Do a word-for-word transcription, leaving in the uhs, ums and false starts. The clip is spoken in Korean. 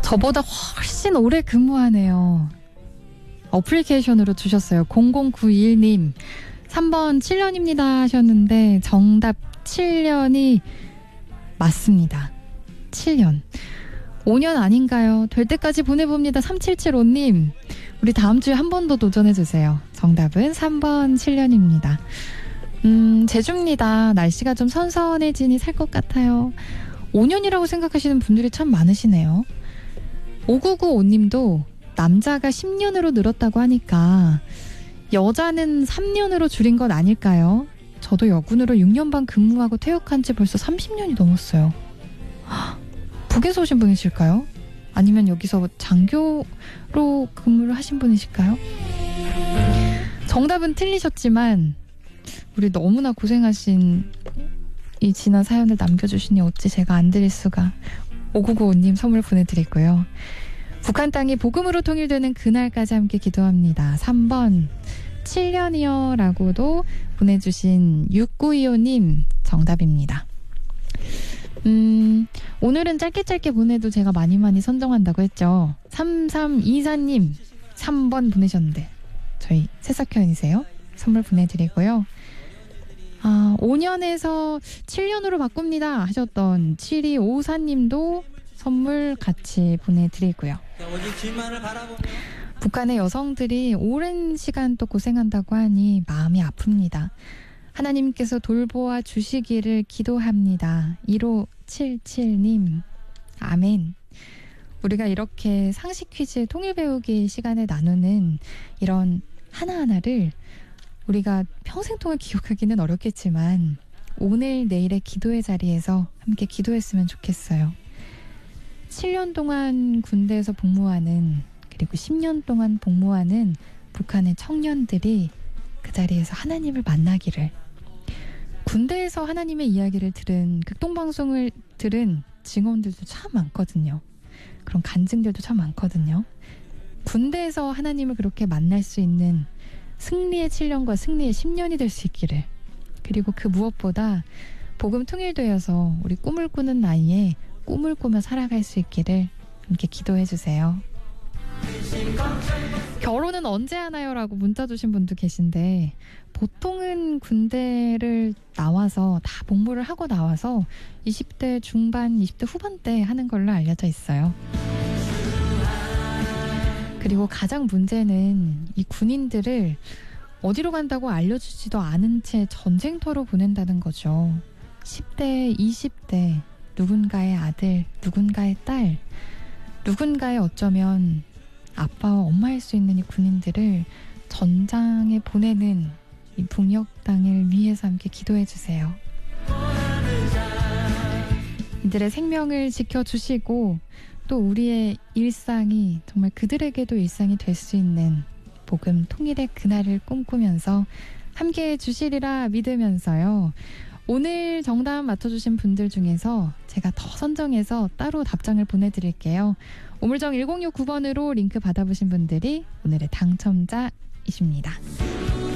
저보다 훨씬 오래 근무하네요. 어플리케이션으로 주셨어요. 공공구일 님 삼 번 칠 년입니다 하셨는데 정답 칠 년이 맞습니다. 칠 년. 오 년 아닌가요? 될 때까지 보내봅니다. 삼칠칠오 님 우리 다음 주에 한 번 더 도전해주세요. 정답은 삼 번 칠 년입니다. 음, 제주입니다. 날씨가 좀 선선해지니 살 것 같아요. 오 년이라고 생각하시는 분들이 참 많으시네요. 오구구오 님도 남자가 십 년으로 늘었다고 하니까 여자는 삼 년으로 줄인 건 아닐까요? 저도 여군으로 육 년 반 근무하고 퇴역한 지 벌써 삼십 년이 넘었어요. 북에서 오신 분이실까요? 아니면 여기서 장교로 근무를 하신 분이실까요? 정답은 틀리셨지만 우리 너무나 고생하신 이 지난 사연을 남겨주시니 어찌 제가 안 드릴 수가. 오구구오 님 선물 보내드리고요. 북한 땅이 복음으로 통일되는 그날까지 함께 기도합니다. 삼 번 칠 년이요 라고도 보내주신 육구이오 님 정답입니다. 음, 오늘은 짧게 짧게 보내도 제가 많이 많이 선정한다고 했죠. 삼삼이사 님 삼 번 보내셨는데 저희 새싹현이세요? 선물 보내드리고요. 아, 오 년에서 칠 년으로 바꿉니다 하셨던 칠이오사 님도 선물 같이 보내드리고요. 북한의 여성들이 오랜 시간 또 고생한다고 하니 마음이 아픕니다. 하나님께서 돌보아 주시기를 기도합니다. 일오칠칠 님 아멘. 우리가 이렇게 상식 퀴즈 통일 배우기 시간을 나누는 이런 하나하나를 우리가 평생 동안 기억하기는 어렵겠지만 오늘 내일의 기도의 자리에서 함께 기도했으면 좋겠어요. 칠 년 동안 군대에서 복무하는 그리고 십 년 동안 복무하는 북한의 청년들이 그 자리에서 하나님을 만나기를, 군대에서 하나님의 이야기를 들은, 극동방송을 들은 증언들도 참 많거든요. 그런 간증들도 참 많거든요. 군대에서 하나님을 그렇게 만날 수 있는 승리의 칠 년과 승리의 십 년이 될 수 있기를, 그리고 그 무엇보다 복음 통일되어서 우리 꿈을 꾸는 나이에 꿈을 꾸며 살아갈 수 있기를 함께 기도해 주세요. 결혼은 언제 하나요? 라고 문자 주신 분도 계신데, 보통은 군대를 나와서 다 복무를 하고 나와서 이십 대 중반, 이십 대 후반 때 하는 걸로 알려져 있어요. 그리고 가장 문제는 이 군인들을 어디로 간다고 알려주지도 않은 채 전쟁터로 보낸다는 거죠. 십 대, 이십 대, 누군가의 아들, 누군가의 딸, 누군가의 어쩌면 아빠와 엄마일 수 있는 이 군인들을 전장에 보내는 이 북녘 땅을 위해서 함께 기도해 주세요. 이들의 생명을 지켜주시고 또 우리의 일상이 정말 그들에게도 일상이 될 수 있는 복음 통일의 그날을 꿈꾸면서 함께해 주시리라 믿으면서요. 오늘 정답 맞춰주신 분들 중에서 제가 더 선정해서 따로 답장을 보내드릴게요. 우물정 일공육구 번으로 링크 받아보신 분들이 오늘의 당첨자이십니다.